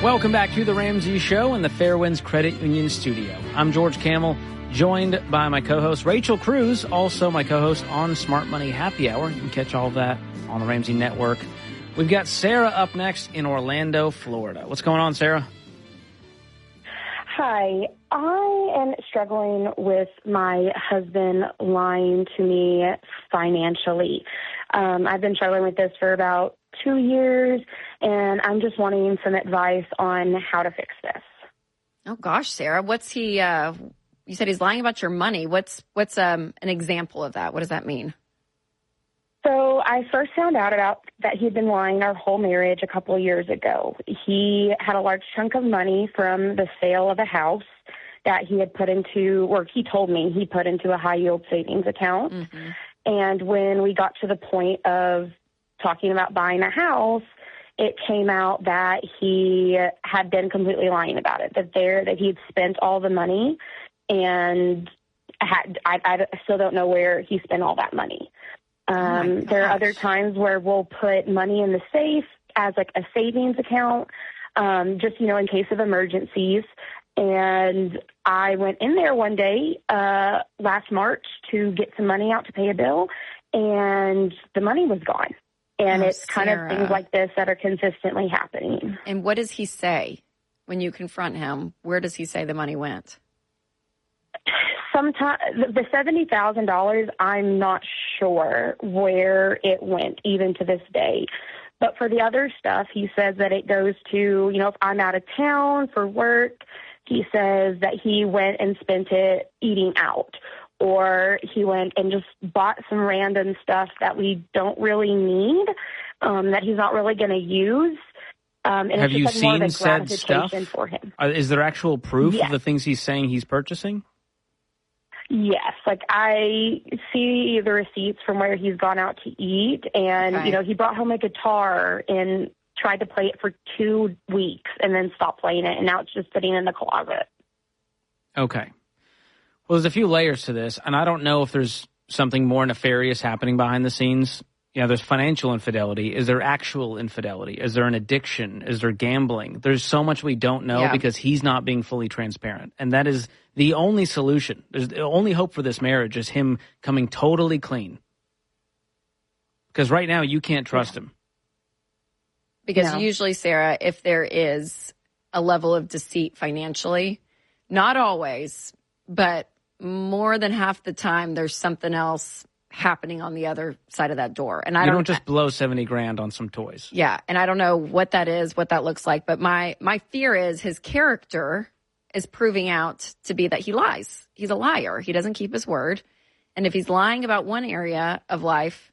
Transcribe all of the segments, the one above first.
Welcome back to The Ramsey Show in the Fairwinds Credit Union studio. I'm George Camel, joined by my co-host Rachel Cruz, also my co-host on Smart Money Happy Hour. You can catch all of that on the Ramsey Network. We've got Sarah up next in Orlando, Florida. What's going on, Sarah? Hi. I am struggling with my husband lying to me financially. I've been struggling with this for about 2 years, and I'm just wanting some advice on how to fix this. Oh, gosh, Sarah. What's he, you said he's lying about your money. What's an example of that? What does that mean? So I first found out about that he'd been lying our whole marriage a couple of years ago. He had a large chunk of money from the sale of a house that he had put into, or he told me he put into a high-yield savings account. Mm-hmm. And when we got to the point of talking about buying a house, it came out that he had been completely lying about it, that he'd spent all the money, and I still don't know where he spent all that money. There are other times where we'll put money in the safe as like a savings account, just, in case of emergencies. And I went in there one day last March to get some money out to pay a bill, and the money was gone. And it's kind of things like this that are consistently happening. And what does he say when you confront him? Where does he say the money went? Sometimes the $70,000, I'm not sure where it went, even to this day. But for the other stuff, he says that it goes to, if I'm out of town for work, he says that he went and spent it eating out, or he went and just bought some random stuff that we don't really need, that he's not really going to use. And have you seen said stuff? For him. Is there actual proof Yes. of the things he's saying he's purchasing? Yes, I see the receipts from where he's gone out to eat, and, he brought home a guitar and tried to play it for 2 weeks and then stopped playing it, and now it's just sitting in the closet. Okay. Well, there's a few layers to this, and I don't know if there's something more nefarious happening behind the scenes. There's financial infidelity. Is there actual infidelity? Is there an addiction? Is there gambling? There's so much we don't know because he's not being fully transparent. And that is the only solution. There's the only hope for this marriage is him coming totally clean. Because right now you can't trust him. Because usually, Sarah, if there is a level of deceit financially, not always, but more than half the time there's something else happening on the other side of that door. And I don't just blow $70,000 on some toys. Yeah, and I don't know what that is, what that looks like, but my fear is his character is proving out to be that he lies. He's a liar. He doesn't keep his word. And if he's lying about one area of life,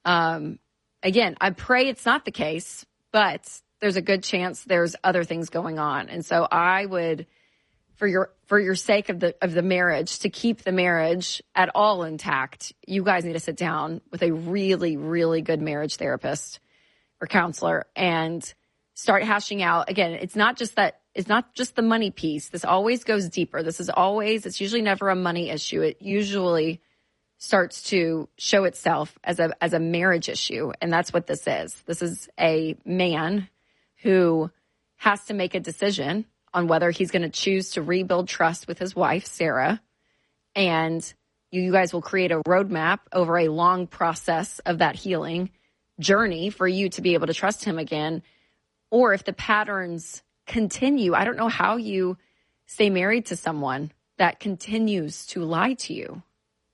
again, I pray it's not the case, but there's a good chance there's other things going on. And so I would, for your sake of the marriage, to keep the marriage at all intact, you guys need to sit down with a really, really good marriage therapist or counselor and start hashing out. Again, it's not just the money piece. This always goes deeper. It's usually never a money issue. It usually starts to show itself as a marriage issue. And that's what this is. This is a man who has to make a decision on whether he's going to choose to rebuild trust with his wife, Sarah. And you guys will create a roadmap over a long process of that healing journey for you to be able to trust him again. Or if the patterns continue, I don't know how you stay married to someone that continues to lie to you.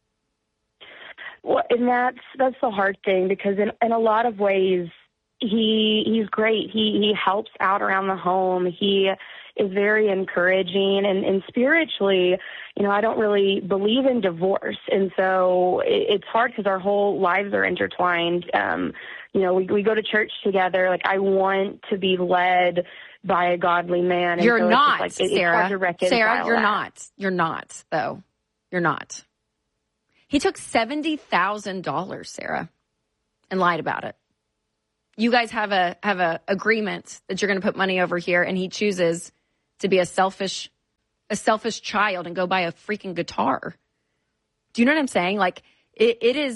Well, and that's the hard thing, because in a lot of ways, he's great. He helps out around the home. He is very encouraging, and spiritually, I don't really believe in divorce. And so it's hard because our whole lives are intertwined. We go to church together. Like, I want to be led by a godly man. You're so not, it's Sarah. It's hard to reconcile Sarah, you're that. not. You're not, though. You're not. He took $70,000, Sarah, and lied about it. You guys have a agreement that you're going to put money over here, and he chooses to be a selfish child and go buy a freaking guitar. Do you know what I'm saying? Like,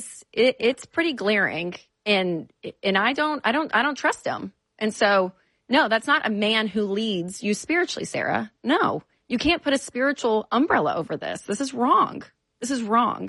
it's pretty glaring, and I don't trust him. And so No, that's not a man who leads you spiritually, Sarah. No, you can't put a spiritual umbrella over this. This is wrong. This is wrong.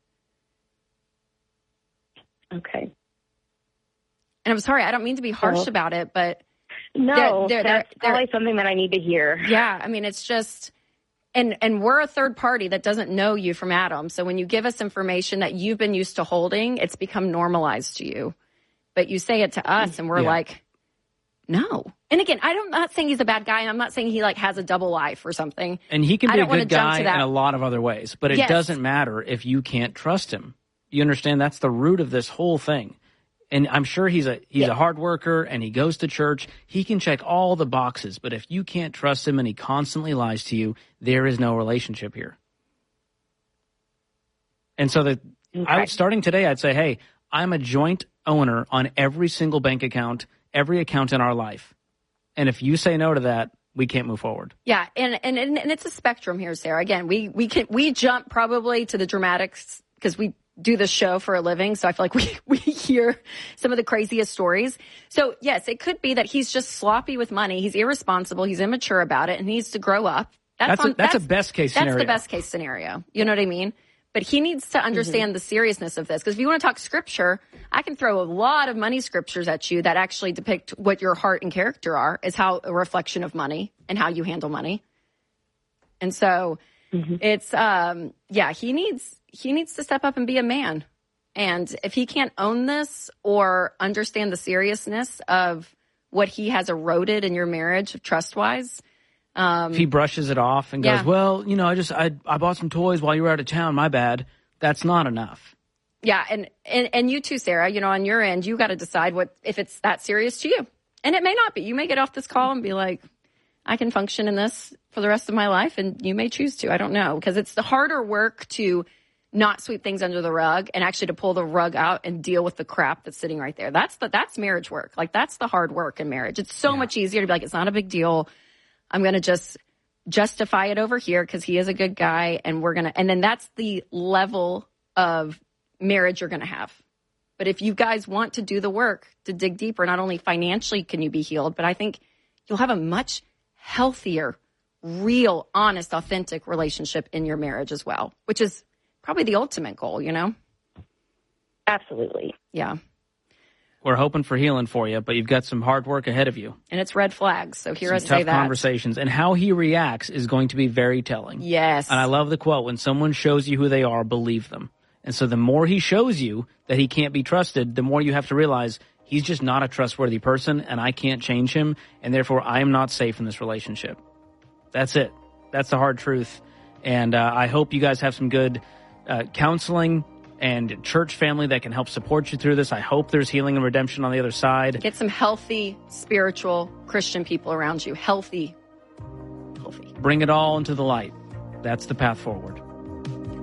Okay. And I'm sorry, I don't mean to be harsh about it, but no, that's probably something that I need to hear. Yeah, I mean, it's just, and we're a third party that doesn't know you from Adam. So when you give us information that you've been used to holding, it's become normalized to you. But you say it to us, and we're like, no. And again, I'm not saying he's a bad guy, and I'm not saying he like has a double life or something. And he can be a good guy in a lot of other ways, but it doesn't matter if you can't trust him. You understand? That's the root of this whole thing. And I'm sure he's a hard worker and he goes to church. He can check all the boxes, but if you can't trust him and he constantly lies to you, there is no relationship here. And so starting today, I'd say, hey, I'm a joint owner on every single bank account, every account in our life. And if you say no to that, we can't move forward. Yeah, and it's a spectrum here, Sarah. Again, we jump probably to the dramatics because we do this show for a living, so I feel like we hear some of the craziest stories. So yes, it could be that he's just sloppy with money. He's irresponsible. He's immature about it, and he needs to grow up. That's a best case scenario. That's the best case scenario. You know what I mean? But he needs to understand the seriousness of this. Because if you want to talk scripture, I can throw a lot of money scriptures at you that actually depict what your heart and character are, is how a reflection of money and how you handle money. And so it's, he needs to step up and be a man. And if he can't own this or understand the seriousness of what he has eroded in your marriage, trust-wise. If he brushes it off and goes, well, you know, I bought some toys while you were out of town, my bad. That's not enough. Yeah, and you too, Sarah, you know, on your end, you got to decide if it's that serious to you. And it may not be. You may get off this call and be like, I can function in this for the rest of my life, and you may choose to. I don't know, because it's the harder work to not sweep things under the rug and actually to pull the rug out and deal with the crap that's sitting right there. That's marriage work. Like, that's the hard work in marriage. It's so much easier to be like, it's not a big deal. I'm going to just justify it over here because he is a good guy, and and then that's the level of marriage you're going to have. But if you guys want to do the work to dig deeper, not only financially can you be healed, but I think you'll have a much healthier, real, honest, authentic relationship in your marriage as well, which is probably the ultimate goal, you know? Absolutely. Yeah. We're hoping for healing for you, but you've got some hard work ahead of you. And it's red flags, so hear us say that. Tough conversations. And how he reacts is going to be very telling. Yes. And I love the quote, when someone shows you who they are, believe them. And so the more he shows you that he can't be trusted, the more you have to realize he's just not a trustworthy person, and I can't change him, and therefore I am not safe in this relationship. That's it. That's the hard truth. And I hope you guys have some good counseling and church family that can help support you through this. I hope there's healing and redemption on the other side. Get some healthy, spiritual, Christian people around you. Healthy. Bring it all into the light. That's the path forward.